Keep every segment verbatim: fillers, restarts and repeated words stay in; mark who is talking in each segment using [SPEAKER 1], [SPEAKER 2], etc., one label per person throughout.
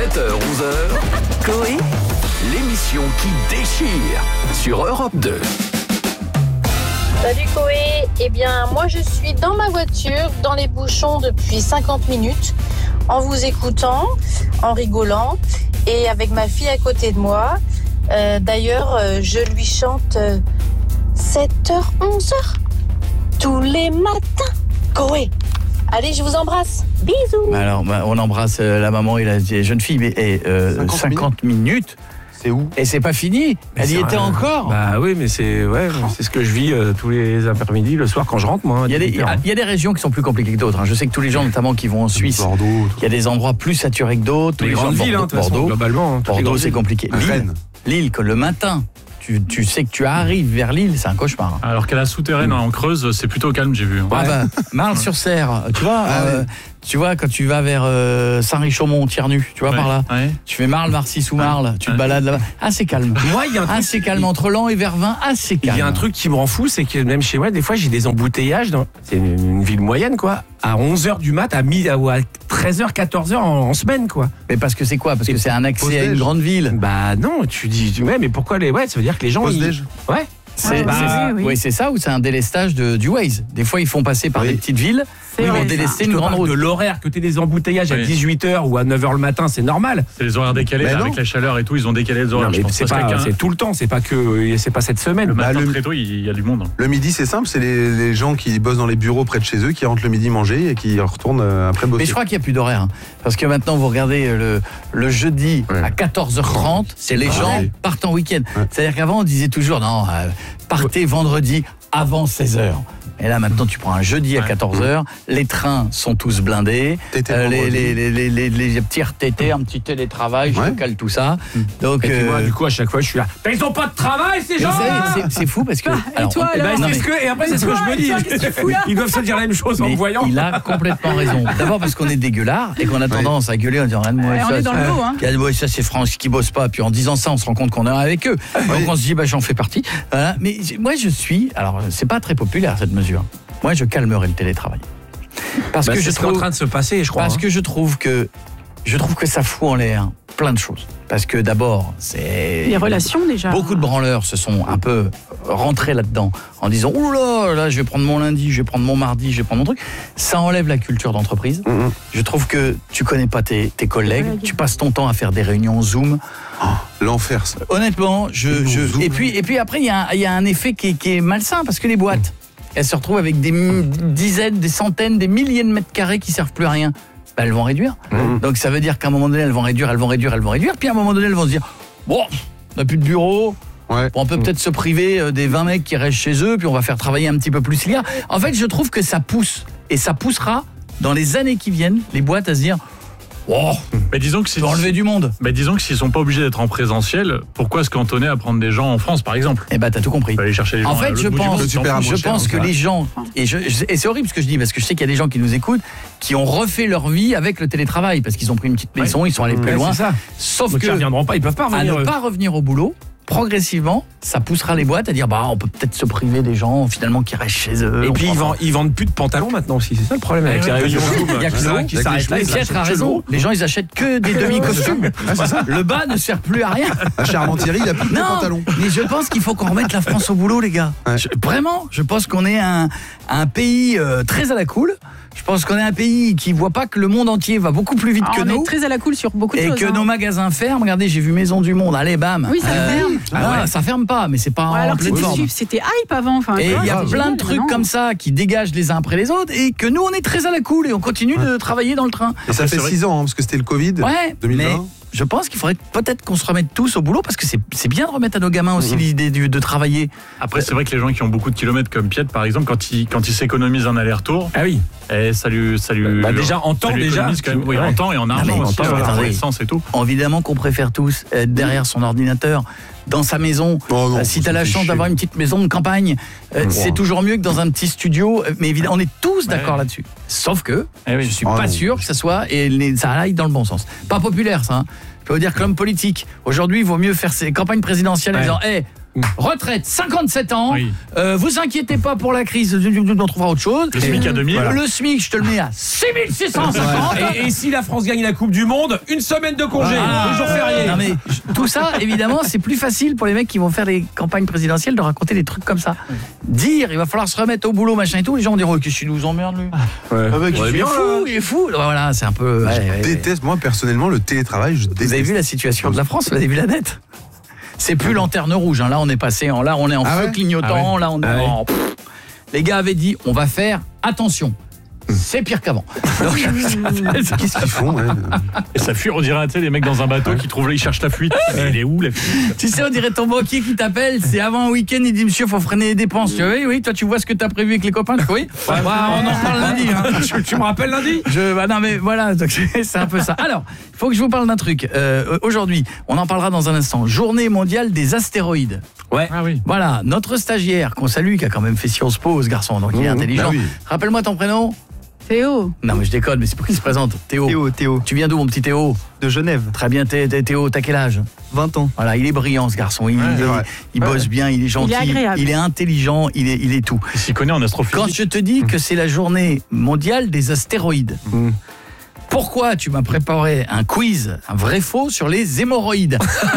[SPEAKER 1] sept heures onze heures, Coé, l'émission qui déchire sur Europe deux.
[SPEAKER 2] Salut Coé, eh bien moi je suis dans ma voiture, dans les bouchons depuis cinquante minutes, en vous écoutant, en rigolant, et avec ma fille à côté de moi. Euh, d'ailleurs, euh, je lui chante euh, sept heures onze heures, tous les matins. Coé, allez, je vous embrasse, bisous.
[SPEAKER 3] Alors, bah, on embrasse euh, la maman et la jeune fille, mais et, euh, cinquante, cinquante minutes.
[SPEAKER 4] C'est où ?
[SPEAKER 3] Et c'est pas fini. Mais elle y était un... encore.
[SPEAKER 5] Bah oui, mais c'est ouais, c'est ce que je vis euh, tous les après-midi, le soir quand je rentre, moi.
[SPEAKER 3] Il y a des, il y a, il y a des régions qui sont plus compliquées que d'autres. Hein. Je sais que tous les gens, notamment qui vont en Suisse,
[SPEAKER 4] Bordeaux,
[SPEAKER 3] il y a des endroits plus saturés que d'autres. Tous
[SPEAKER 5] les, les grandes villes,
[SPEAKER 3] Bordeaux,
[SPEAKER 5] hein,
[SPEAKER 3] Bordeaux,
[SPEAKER 5] façon, globalement. Hein,
[SPEAKER 3] Bordeaux, c'est compliqué.
[SPEAKER 4] Rennes.
[SPEAKER 3] Lille, Lille, que le matin, tu, tu sais que tu arrives vers Lille, c'est un cauchemar.
[SPEAKER 6] Alors qu'à la souterraine mmh. en Creuse, c'est plutôt calme, j'ai vu.
[SPEAKER 3] Ouais. Ah bah, Marle-sur-Serre, tu vois, ah euh, ouais. tu vois, quand tu vas vers euh, Saint-Richaumont, Tiernu, tu vois, ouais. par là, ouais. tu fais Marle, Marcy sous Marle, ouais. tu te ouais. balades là-bas, assez calme.
[SPEAKER 5] Moi, il y a un truc
[SPEAKER 3] assez calme entre Laon et Vervins, assez calme.
[SPEAKER 5] Il y a un truc qui me rend fou, c'est que même chez moi, des fois, j'ai des embouteillages. Dans... C'est une, une ville moyenne, quoi. À onze heures du mat, à, mi... à treize heures, quatorze heures en, en semaine, quoi.
[SPEAKER 3] Mais parce que c'est quoi ? Parce que c'est un accès à une grande ville.
[SPEAKER 5] Bah non, tu dis, ouais, mais pourquoi les. Ouais, ça veut dire que les gens. Ils... Ouais.
[SPEAKER 3] C'est, bah, c'est, oui, oui. c'est ça ou c'est un délestage de, du Waze. Des fois, ils font passer par oui. des petites villes. Ils vont délester une grande route.
[SPEAKER 5] De l'horaire, que tu aies des embouteillages oui. à dix-huit heures ou à neuf heures le matin, c'est normal.
[SPEAKER 6] C'est les horaires décalés, là, avec la chaleur et tout, ils ont décalé les horaires.
[SPEAKER 5] Non,
[SPEAKER 6] je pense
[SPEAKER 5] c'est, pas, c'est tout le temps, c'est pas que c'est pas cette semaine.
[SPEAKER 6] Le matin,
[SPEAKER 4] bah, le,
[SPEAKER 6] très tôt, il y a du monde.
[SPEAKER 4] Le midi, c'est simple, c'est les, les gens qui bossent dans les bureaux près de chez eux, qui rentrent le midi manger et qui retournent après bosser.
[SPEAKER 3] Mais je crois qu'il n'y a plus d'horaire. Hein, parce que maintenant, vous regardez le, le jeudi ouais. à quatorze heures trente, c'est les gens ouais. partent en week-end. Ouais. C'est-à-dire qu'avant, on disait toujours, non, euh, partez vendredi avant seize heures. Et là, maintenant, tu prends un jeudi à quatorze heures, les trains sont tous blindés, euh, les, les, les, les, les, les petits R T T, un petit télétravail, ouais. je cale tout ça. Donc,
[SPEAKER 5] et puis
[SPEAKER 3] euh...
[SPEAKER 5] moi, du coup, à chaque fois, je suis là. Mais ils ont pas de travail, ces gens
[SPEAKER 3] c'est, c'est fou parce que.
[SPEAKER 7] Alors, et toi,
[SPEAKER 3] on,
[SPEAKER 7] alors,
[SPEAKER 3] ben,
[SPEAKER 5] c'est ce que, et après, c'est ce que je me dis. Ils doivent se dire la même chose en me voyant.
[SPEAKER 3] Il a complètement raison. D'abord parce qu'on est dégueulard et qu'on a tendance à gueuler en disant rien de moi.
[SPEAKER 7] On est dans le lot, hein.
[SPEAKER 3] Ça, c'est France qui bosse pas. Puis en disant ça, on se rend compte qu'on est avec eux. Donc on se dit, bah, j'en fais partie. Voilà. Mais moi, je suis. Alors, c'est pas très populaire cette mesure. Moi, je calmerai le télétravail. Parce
[SPEAKER 5] bah,
[SPEAKER 3] que
[SPEAKER 5] c'est
[SPEAKER 3] je
[SPEAKER 5] ce
[SPEAKER 3] trouve,
[SPEAKER 5] qui est en train de se passer, je crois.
[SPEAKER 3] Parce
[SPEAKER 5] hein.
[SPEAKER 3] que je trouve que je trouve que ça fout en l'air plein de choses. Parce que d'abord, c'est
[SPEAKER 7] les relations déjà.
[SPEAKER 3] Beaucoup de branleurs se sont un peu rentrés là-dedans en disant « Oh là, là, je vais prendre mon lundi, je vais prendre mon mardi, je vais prendre mon truc ». Ça enlève la culture d'entreprise. Mmh. Je trouve que tu connais pas tes, tes collègues, ouais, tu passes ton temps à faire des réunions Zoom.
[SPEAKER 4] Oh, l'enfer, ça.
[SPEAKER 3] Honnêtement, je, je et puis et puis après il y a il y a un effet qui est, qui est malsain parce que les boîtes mmh. elles se retrouvent avec des dizaines, des centaines, des milliers de mètres carrés qui servent plus à rien. Ben, elles vont réduire. Mmh. Donc ça veut dire qu'à un moment donné, elles vont réduire, elles vont réduire, elles vont réduire. Puis à un moment donné, elles vont se dire, bon, on n'a plus de bureau, ouais. bon, on peut mmh. peut-être se priver des vingt mecs qui restent chez eux, puis on va faire travailler un petit peu plus les gars. En fait, je trouve que ça pousse, et ça poussera, dans les années qui viennent, les boîtes à se dire, oh,
[SPEAKER 6] mais disons que si
[SPEAKER 3] enlever du monde.
[SPEAKER 6] Mais disons que s'ils sont pas obligés d'être en présentiel, pourquoi se cantonner à prendre des gens en France, par exemple ?
[SPEAKER 3] Eh ben, t'as tout compris.
[SPEAKER 6] Aller chercher les gens.
[SPEAKER 3] En fait, je pense,
[SPEAKER 6] monde,
[SPEAKER 3] je pense que les gens, et, je, et c'est horrible ce que je dis parce que je sais qu'il y a des gens qui nous écoutent, qui ont refait leur vie avec le télétravail parce qu'ils ont pris une petite maison, ouais. ils sont allés plus
[SPEAKER 5] ouais,
[SPEAKER 3] loin.
[SPEAKER 5] C'est ça.
[SPEAKER 3] Sauf
[SPEAKER 5] donc
[SPEAKER 3] que
[SPEAKER 5] ils reviendront pas, ils peuvent pas revenir.
[SPEAKER 3] À ne pas revenir au boulot. Progressivement, ça poussera les boîtes à dire bah on peut peut-être se priver des gens finalement qui restent chez eux.
[SPEAKER 5] Et puis ils vendent, ils vendent plus de pantalons maintenant aussi, c'est ça le problème avec les réunions. Il y a que ça qui s'arrête là.
[SPEAKER 3] Pierre a raison. Les gens ils achètent que des demi-costumes. Le bas ne sert plus à rien.
[SPEAKER 4] À Charmant-Thierry, il a plus de pantalons.
[SPEAKER 3] Mais je pense qu'il faut qu'on remette la France au boulot, les gars. Ouais. Je, vraiment, je pense qu'on est un, un pays euh, très à la cool. Je pense qu'on est un pays qui voit pas que le monde entier va beaucoup plus vite
[SPEAKER 7] ah,
[SPEAKER 3] que
[SPEAKER 7] on
[SPEAKER 3] nous.
[SPEAKER 7] On est très à la cool sur beaucoup de
[SPEAKER 3] et
[SPEAKER 7] choses.
[SPEAKER 3] Et que
[SPEAKER 7] hein.
[SPEAKER 3] nos magasins ferment. Regardez, j'ai vu Maison du Monde. Allez, bam.
[SPEAKER 7] Oui, ça euh, ferme.
[SPEAKER 3] Ah ouais. Ça ferme pas, mais c'est pas
[SPEAKER 7] ouais,
[SPEAKER 3] en
[SPEAKER 7] alors
[SPEAKER 3] pleine forme.
[SPEAKER 7] C'était hype avant. Enfin,
[SPEAKER 3] et il y a
[SPEAKER 7] ah,
[SPEAKER 3] plein de trucs
[SPEAKER 7] non.
[SPEAKER 3] comme ça qui dégagent les uns après les autres et que nous, on est très à la cool et on continue ouais. de travailler dans le train.
[SPEAKER 4] Et ça fait six ans, hein, parce que c'était le Covid.
[SPEAKER 3] Ouais, deux mille vingt. Mais je pense qu'il faudrait peut-être qu'on se remette tous au boulot parce que c'est, c'est bien de remettre à nos gamins aussi mmh. l'idée de, de travailler.
[SPEAKER 6] Après, c'est vrai que les gens qui ont beaucoup de kilomètres comme Piet, par exemple, quand ils, quand ils s'économisent un aller-retour,
[SPEAKER 5] ah oui.
[SPEAKER 6] et ça lui, ça lui
[SPEAKER 5] bah déjà en temps déjà,
[SPEAKER 6] quand même, oui, ouais. en temps et en argent,
[SPEAKER 3] non,
[SPEAKER 6] aussi,
[SPEAKER 3] en temps,
[SPEAKER 6] en essence et tout.
[SPEAKER 3] Évidemment qu'on préfère tous être derrière son ordinateur. Dans sa maison, oh non, euh, si tu as la chance chier. d'avoir une petite maison de campagne, euh, wow. c'est toujours mieux que dans un petit studio. Mais évidemment, on est tous d'accord ouais. là-dessus. Sauf que eh oui. je suis oh pas non. sûr que ça soit et les, ça aille dans le bon sens. Pas populaire, ça. Hein. Je peux vous dire que l'homme politique, aujourd'hui, il vaut mieux faire ses campagnes présidentielles ouais. en disant hey, retraite, cinquante-sept ans.
[SPEAKER 6] Oui.
[SPEAKER 3] Euh, vous inquiétez pas pour la crise, on trouvera autre chose.
[SPEAKER 6] Le SMIC à deux mille.
[SPEAKER 3] Le SMIC, je te le mets à six mille six cent cinquante.
[SPEAKER 5] Et, et si la France gagne la Coupe du Monde, une semaine de congé,
[SPEAKER 3] Ah.
[SPEAKER 5] le jour férié.
[SPEAKER 3] Non mais tout ça, évidemment, c'est plus facile pour les mecs qui vont faire des campagnes présidentielles de raconter des trucs comme ça. Dire, il va falloir se remettre au boulot, machin et tout. Les gens diront, qu'est-ce qu'il nous emmerde lui.
[SPEAKER 5] Ouais.
[SPEAKER 4] Ah, mec,
[SPEAKER 3] Il est fou, il est fou. Voilà, c'est un peu. ouais,
[SPEAKER 4] Je
[SPEAKER 3] ouais, ouais.
[SPEAKER 4] déteste, moi personnellement, le télétravail. Je déteste.
[SPEAKER 3] Vous avez vu la situation de la France, vous avez vu la nette. C'est plus lanterne rouge, hein. Là on est passé en là on est en
[SPEAKER 4] Ah
[SPEAKER 3] feu
[SPEAKER 4] ouais
[SPEAKER 3] clignotant,
[SPEAKER 6] Ah ouais.
[SPEAKER 3] là on est
[SPEAKER 5] Ah ouais.
[SPEAKER 3] en... Pff. Les gars avaient dit on va faire attention. C'est pire qu'avant. Donc,
[SPEAKER 4] Qu'est-ce qu'ils font ouais.
[SPEAKER 6] Et ça fuit, on dirait tu sais, les mecs dans un bateau qui trouvent là, ils cherchent la fuite. Mais elle est où la fuite?
[SPEAKER 3] tu sais, on dirait ton banquier qui t'appelle, c'est avant un week-end, il dit monsieur, faut freiner les dépenses. Tu vois, oui, oui, toi tu vois ce que t'as prévu avec les copains, tu vois, oui. Bah, on en parle lundi. Hein.
[SPEAKER 5] Tu, tu me rappelles lundi?
[SPEAKER 3] Je, bah non mais voilà, donc, c'est un peu ça. Alors, il faut que je vous parle d'un truc. Euh, aujourd'hui, on en parlera dans un instant. Journée mondiale des astéroïdes.
[SPEAKER 5] Ouais.
[SPEAKER 6] Ah oui.
[SPEAKER 3] Voilà, notre stagiaire qu'on salue, qui a quand même fait Sciences Po, ce garçon, donc il est
[SPEAKER 4] Mmh,
[SPEAKER 3] intelligent.
[SPEAKER 4] bah oui.
[SPEAKER 3] Rappelle-moi ton prénom.
[SPEAKER 7] Théo.
[SPEAKER 3] Non mais je déconne, mais c'est pour qui se présente. Théo.
[SPEAKER 8] Théo, Théo,
[SPEAKER 3] Tu viens d'où mon petit Théo?
[SPEAKER 8] de Genève,
[SPEAKER 3] Très bien Thé- Thé- Théo, t'as quel âge?
[SPEAKER 8] vingt ans.
[SPEAKER 3] Voilà, il est brillant ce garçon, il,
[SPEAKER 4] Ouais,
[SPEAKER 3] il,
[SPEAKER 4] c'est vrai.
[SPEAKER 3] il bosse bien, il est gentil,
[SPEAKER 7] agréable.
[SPEAKER 3] il est intelligent, il est, il est tout.
[SPEAKER 6] Il s'y connaît en
[SPEAKER 3] Quand
[SPEAKER 6] astrophysique.
[SPEAKER 3] je te dis que c'est la journée mondiale des astéroïdes, pourquoi tu m'as préparé un quiz, un vrai faux, sur les hémorroïdes?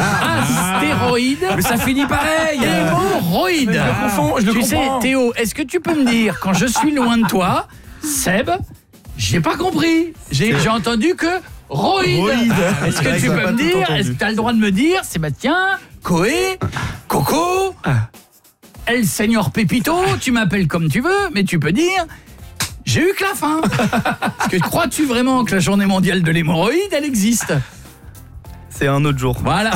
[SPEAKER 3] Astéroïdes.
[SPEAKER 5] Mais ça finit pareil.
[SPEAKER 3] Hémorroïdes.
[SPEAKER 5] Mais je le confonds, je le
[SPEAKER 3] Tu
[SPEAKER 5] comprends.
[SPEAKER 3] sais, Théo, est-ce que tu peux me dire, quand je suis loin de toi, Seb, j'ai pas compris. J'ai j'ai entendu que roïde.
[SPEAKER 8] Roïde.
[SPEAKER 3] Est-ce que
[SPEAKER 8] Ouais,
[SPEAKER 3] tu
[SPEAKER 8] j'ai
[SPEAKER 3] peux
[SPEAKER 8] pas
[SPEAKER 3] me
[SPEAKER 8] tout
[SPEAKER 3] dire,
[SPEAKER 8] entendu.
[SPEAKER 3] est-ce que tu as le droit de me dire, Sébastien, Coé, Coco, El Senior Pépito, tu m'appelles comme tu veux, mais tu peux dire... J'ai eu que la fin. Est-ce que crois-tu vraiment que la journée mondiale de l'hémorroïde, elle existe?
[SPEAKER 8] C'est un autre jour.
[SPEAKER 3] Voilà.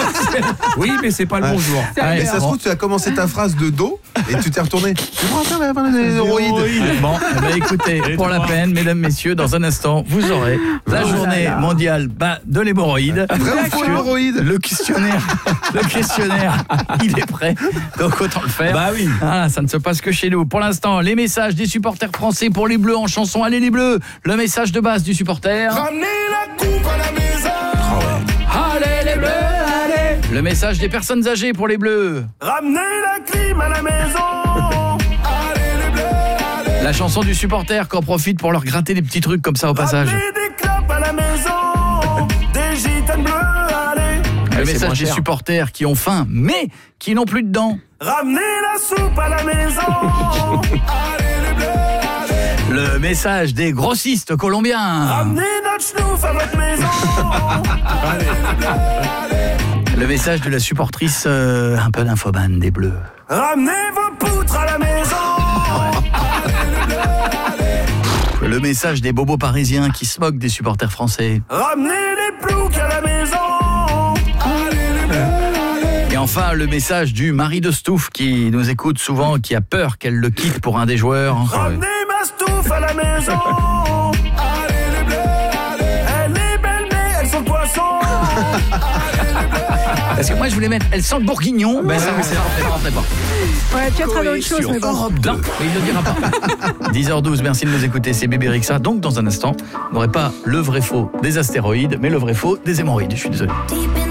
[SPEAKER 5] Oui, mais c'est pas le bon jour.
[SPEAKER 3] Ouais,
[SPEAKER 4] Et ça se
[SPEAKER 3] bon.
[SPEAKER 4] trouve, tu as commencé ta phrase de dos et tu t'es retourné. Tu me rappelles avant les hémorroïdes.
[SPEAKER 3] Bon, eh ben, écoutez,
[SPEAKER 6] Et
[SPEAKER 3] pour la
[SPEAKER 6] toi
[SPEAKER 3] peine, mesdames, messieurs, dans un instant, vous aurez la journée mondiale bah, de l'hémorroïde.
[SPEAKER 4] Vrai ou faux hémorroïdes?
[SPEAKER 3] Le questionnaire, le questionnaire, il est prêt, donc autant le faire.
[SPEAKER 5] Bah oui.
[SPEAKER 3] Ah, ça ne se passe que chez nous. Pour l'instant, les messages des supporters français pour les Bleus en chanson. Allez les Bleus, le message de base du supporter.
[SPEAKER 9] Ramenez la coupe à la maison.
[SPEAKER 3] Allez les Bleus, allez. Le message des personnes âgées pour les Bleus.
[SPEAKER 9] Ramenez la clim à la maison. Allez les bleus, allez.
[SPEAKER 3] La chanson du supporter qui en profite pour leur gratter des petits trucs comme ça au passage.
[SPEAKER 9] Ramenez des clopes à la maison. Des gitanes bleues, allez.
[SPEAKER 3] Le
[SPEAKER 5] c'est moins
[SPEAKER 3] message des
[SPEAKER 5] cher.
[SPEAKER 3] supporters qui ont faim, mais qui n'ont plus de dents.
[SPEAKER 9] Ramenez la soupe à la maison. Allez les bleus, allez.
[SPEAKER 3] Le message des grossistes colombiens.
[SPEAKER 9] Ramenez notre schnouf à votre maison. Allez les bleus, allez.
[SPEAKER 3] Le message de la supportrice euh, un peu d'infobane des Bleus.
[SPEAKER 9] Ramenez vos poutres à la maison. Allez les bleus, allez.
[SPEAKER 3] Le message des bobos parisiens qui se moquent des supporters français.
[SPEAKER 9] Ramenez les ploucs à la maison. Allez les bleus, allez.
[SPEAKER 3] Et enfin, le message du mari de Stouff qui nous écoute souvent, qui a peur qu'elle le quitte pour un des joueurs.
[SPEAKER 9] Ramenez ma stouffe à la maison. Allez les bleus, allez. Elle est belle mais elle sent le poisson. Allez les bleus, allez.
[SPEAKER 3] Parce que moi je voulais mettre, elle sent le bourguignon. Ben ça, c'est rentrait pas.
[SPEAKER 7] Ouais, tu as travaillé autre chose,
[SPEAKER 3] Sur
[SPEAKER 7] mais bon.
[SPEAKER 3] Europe deux. Non, mais il ne le dira pas. dix heures douze, merci de nous écouter, c'est Bébé Rixa. Donc dans un instant, on n'aurait pas le vrai faux des astéroïdes, mais le vrai faux des hémorroïdes. Je suis désolé.